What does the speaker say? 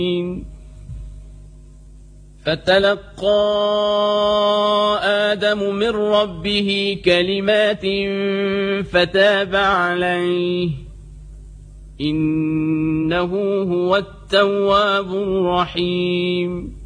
فتلقى آدم من ربه كلمات فتاب عليه إنه هو التواب الرحيم